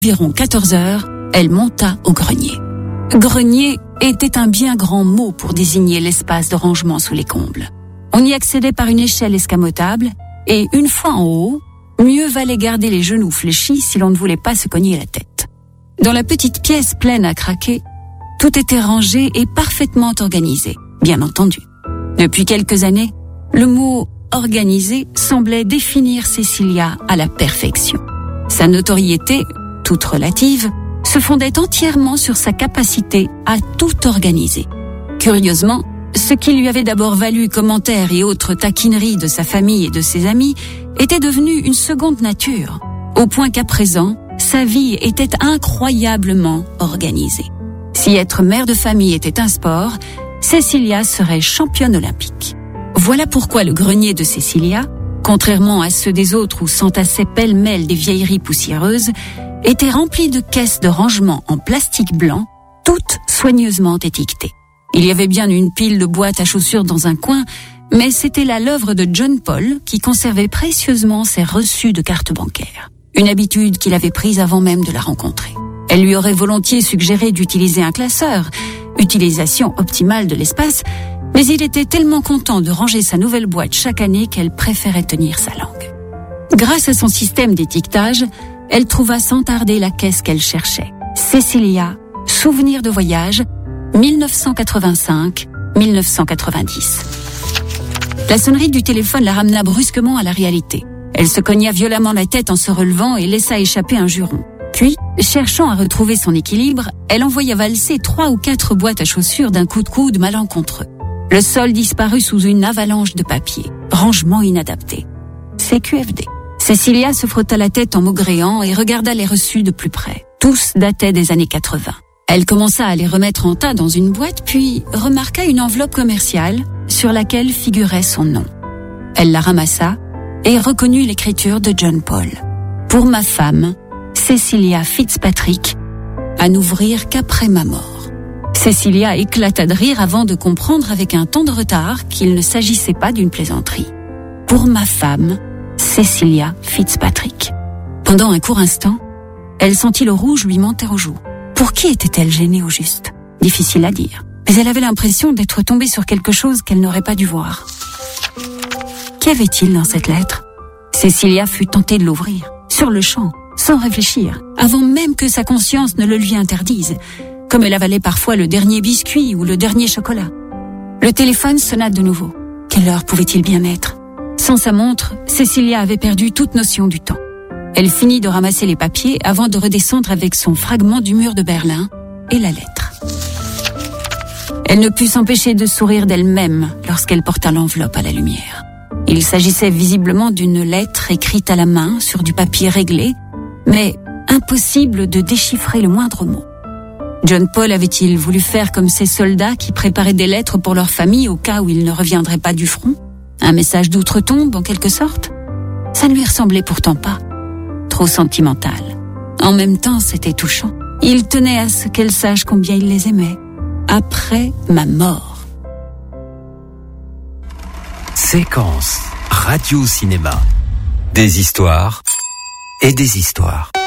Environ 14 heures, elle monta au grenier. Grenier était un bien grand mot pour désigner l'espace de rangement sous les combles. On y accédait par une échelle escamotable et une fois en haut, mieux valait garder les genoux fléchis si l'on ne voulait pas se cogner la tête. Dans la petite pièce pleine à craquer, tout était rangé et parfaitement organisé, bien entendu. Depuis quelques années, le mot « organisé » semblait définir Cécilia à la perfection. Sa notoriété, toute relative, se fondait entièrement sur sa capacité à tout organiser. Curieusement, ce qui lui avait d'abord valu commentaires et autres taquineries de sa famille et de ses amis était devenu une seconde nature, au point qu'à présent, sa vie était incroyablement organisée. Si être mère de famille était un sport, Cécilia serait championne olympique. Voilà pourquoi le grenier de Cécilia, contrairement à ceux des autres où s'entassaient pêle-mêle des vieilleries poussiéreuses, était rempli de caisses de rangement en plastique blanc, toutes soigneusement étiquetées. Il y avait bien une pile de boîtes à chaussures dans un coin, mais c'était là l'œuvre de John Paul qui conservait précieusement ses reçus de cartes bancaires. Une habitude qu'il avait prise avant même de la rencontrer. Elle lui aurait volontiers suggéré d'utiliser un classeur, utilisation optimale de l'espace, mais il était tellement content de ranger sa nouvelle boîte chaque année qu'elle préférait tenir sa langue. Grâce à son système d'étiquetage, elle trouva sans tarder la caisse qu'elle cherchait. Cécilia, souvenir de voyage, 1985-1990. La sonnerie du téléphone la ramena brusquement à la réalité. Elle se cogna violemment la tête en se relevant et laissa échapper un juron. Puis, cherchant à retrouver son équilibre, elle envoya valser 3 ou 4 boîtes à chaussures d'un coup de coude malencontreux. Le sol disparut sous une avalanche de papier. Rangement inadapté. CQFD. Cécilia se frotta la tête en maugréant et regarda les reçus de plus près. Tous dataient des années 80. Elle commença à les remettre en tas dans une boîte, puis remarqua une enveloppe commerciale sur laquelle figurait son nom. Elle la ramassa et reconnut l'écriture de John Paul. Pour ma femme, Cécilia Fitzpatrick, à n'ouvrir qu'après ma mort. Cécilia éclata de rire avant de comprendre avec un ton de retard qu'il ne s'agissait pas d'une plaisanterie. Pour ma femme, Cécilia Fitzpatrick. Pendant un court instant, elle sentit le rouge lui monter aux joues. Pour qui était-elle gênée au juste? Difficile à dire. Mais elle avait l'impression d'être tombée sur quelque chose qu'elle n'aurait pas dû voir. Qu'y avait-il dans cette lettre? Cécilia fut tentée de l'ouvrir, sur le champ, sans réfléchir, avant même que sa conscience ne le lui interdise, comme elle avalait parfois le dernier biscuit ou le dernier chocolat. Le téléphone sonna de nouveau. Quelle heure pouvait-il bien être? Sans sa montre, Cécilia avait perdu toute notion du temps. Elle finit de ramasser les papiers avant de redescendre avec son fragment du mur de Berlin et la lettre. Elle ne put s'empêcher de sourire d'elle-même lorsqu'elle porta l'enveloppe à la lumière. Il s'agissait visiblement d'une lettre écrite à la main sur du papier réglé, mais impossible de déchiffrer le moindre mot. John Paul avait-il voulu faire comme ces soldats qui préparaient des lettres pour leur famille au cas où ils ne reviendraient pas du front? Un message d'outre-tombe, en quelque sorte? Ça ne lui ressemblait pourtant pas. Trop sentimental. En même temps, c'était touchant. Il tenait à ce qu'elle sache combien il les aimait. Après ma mort. Séquence Radio Cinéma. Des histoires et des histoires.